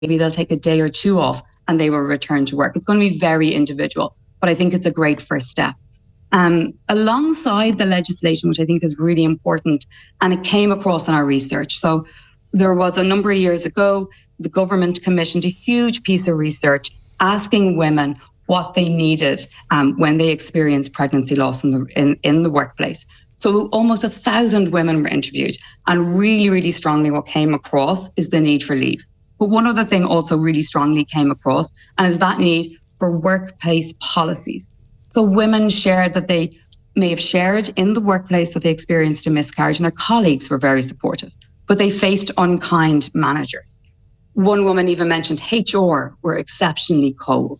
maybe they'll take a day or two off and they will return to work. It's going to be very individual, but I think it's a great first step. Alongside the legislation, which I think is really important, and it came across in our research. So there was a number of years ago, the government commissioned a huge piece of research asking women what they needed when they experienced pregnancy loss in the workplace. So almost 1,000 women were interviewed, and really, really strongly what came across is the need for leave. But one other thing also really strongly came across, and is that need for workplace policies. So women shared that they may have shared in the workplace that they experienced a miscarriage, and their colleagues were very supportive, but they faced unkind managers. One woman even mentioned HR were exceptionally cold.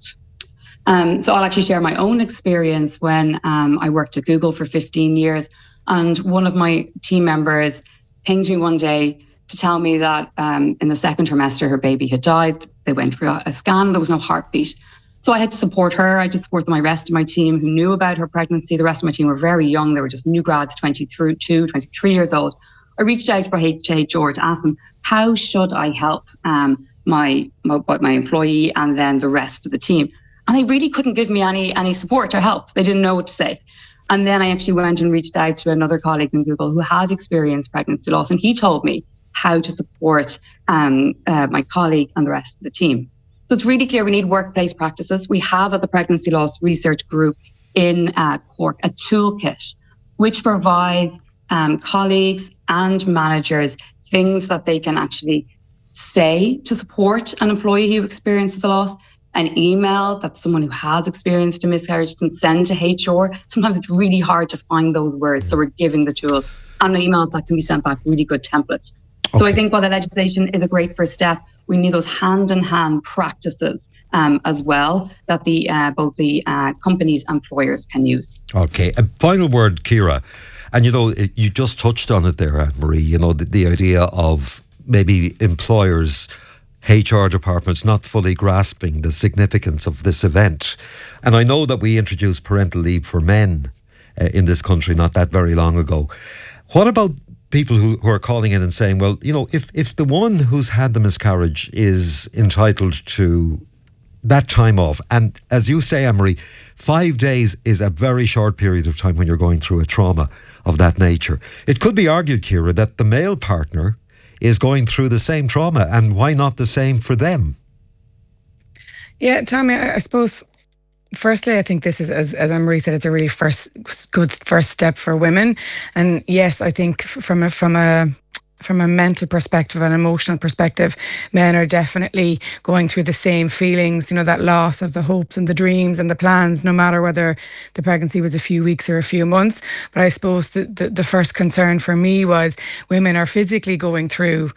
So I'll actually share my own experience when I worked at Google for 15 years, and one of my team members pinged me one day to tell me that in the second trimester her baby had died. They went for a scan, there was no heartbeat. So I had to support her. I had to support my rest of my team who knew about her pregnancy. The rest of my team were very young. They were just new grads, 22, 23 years old. I reached out for HR to ask them, how should I help my employee and then the rest of the team? And they really couldn't give me any support or help. They didn't know what to say. And then I actually went and reached out to another colleague in Google who had experienced pregnancy loss, and he told me how to support my colleague and the rest of the team. So it's really clear we need workplace practices. We have at the Pregnancy Loss Research Group in Cork a toolkit which provides colleagues and managers things that they can actually say to support an employee who experiences a loss, an email that someone who has experienced a miscarriage can send to HR. Sometimes it's really hard to find those words, so we're giving the tools, and emails that can be sent back, really good templates. Okay. So I think while the legislation is a great first step, we need those hand-in-hand practices as well that both the companies and employers can use. Okay, a final word, Ciara. And you just touched on it there, Anne-Marie, the idea of maybe employers, HR departments not fully grasping the significance of this event. And I know that we introduced parental leave for men in this country not that very long ago. What about people who are calling in and saying, well, if the woman who's had the miscarriage is entitled to that time off, and as you say, Anne-Marie, 5 days is a very short period of time when you're going through a trauma of that nature. It could be argued, Ciara, that the male partner is going through the same trauma, and why not the same for them? Yeah, Tommy, I suppose, firstly, I think this is, as Anne-Marie said, it's a really good first step for women. And yes, I think from a mental perspective, an emotional perspective, men are definitely going through the same feelings, that loss of the hopes and the dreams and the plans, no matter whether the pregnancy was a few weeks or a few months. But I suppose the first concern for me was women are physically going through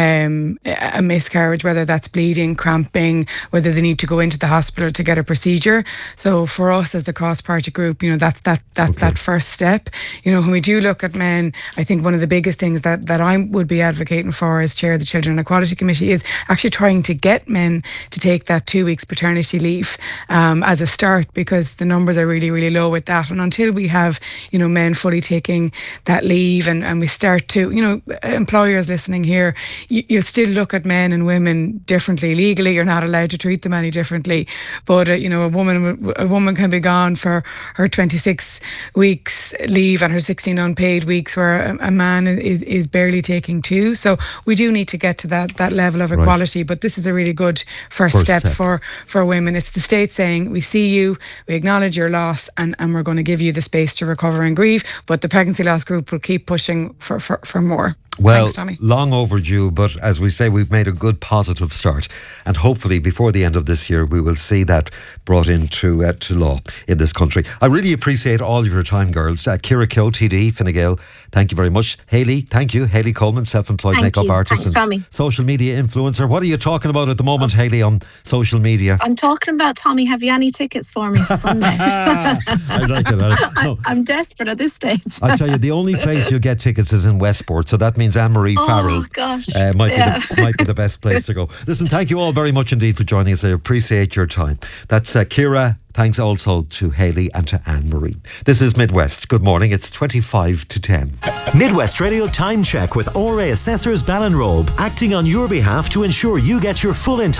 a miscarriage, whether that's bleeding, cramping, whether they need to go into the hospital to get a procedure. So for us as the cross-party group, that's okay. That first step. When we do look at men, I think one of the biggest things that I would be advocating for as chair of the Children and Equality Committee is actually trying to get men to take that 2 weeks paternity leave as a start, because the numbers are really, really low with that. And until we have, men fully taking that leave and we start to, employers listening here, you'll still look at men and women differently. Legally, you're not allowed to treat them any differently. But, a woman can be gone for her 26 weeks leave and her 16 unpaid weeks, where a man is barely taking 2. So we do need to get to that level of equality. Right. But this is a really good first step for women. It's the state saying, we see you, we acknowledge your loss, and we're going to give you the space to recover and grieve. But the Pregnancy Loss Group will keep pushing for more. Well, thanks, Tommy. Long overdue, but as we say, we've made a good positive start, and hopefully before the end of this year we will see that brought into to law in this country. I really appreciate all of your time, girls. Ciara Keogh, TD, Fine Gael, thank you very much. Hayley, thank you. Hayley Coleman, self-employed makeup artist and social media influencer. What are you talking about at the moment, Hayley, on social media? I'm talking about, Tommy, have you any tickets for me for Sunday? I like it. I'm desperate at this stage. I'll tell you, the only place you'll get tickets is in Westport, so that means means Anne-Marie Farrell gosh. might be the best place to go. Listen, thank you all very much indeed for joining us. I appreciate your time. That's Ciara. Thanks also to Hayley and to Anne-Marie. This is Midwest. Good morning. It's 25 to 10. Midwest Radio Time Check with ORA Assessors Ballinrobe, acting on your behalf to ensure you get your full